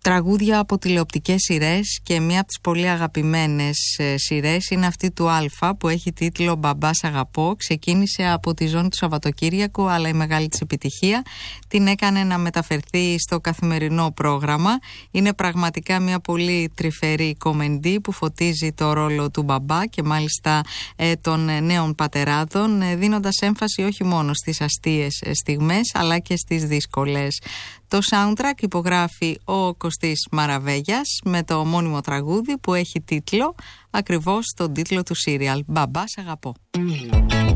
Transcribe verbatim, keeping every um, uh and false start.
τραγούδια από τηλεοπτικές σειρές, και μία από τις πολύ αγαπημένες σειρές είναι αυτή του Αλφα που έχει τίτλο «Μπαμπά σ' αγαπώ». Ξεκίνησε από τη ζώνη του Σαββατοκύριακου, αλλά η μεγάλη της επιτυχία την έκανε να μεταφερθεί στο καθημερινό πρόγραμμα. Είναι πραγματικά μια πολύ τρυφερή κομμεντή που φωτίζει το ρόλο του μπαμπά και μάλιστα ε, των νέων πατεράδων, ε, δίνοντας έμφαση όχι μόνο στις αστείες στιγμές αλλά και στις δύσκολες. Το soundtrack υπογράφει ο Κωστής Μαραβέγιας με το ομώνυμο τραγούδι που έχει τίτλο ακριβώς τον τίτλο του σύριαλ «Μπαμπά σ' αγαπώ».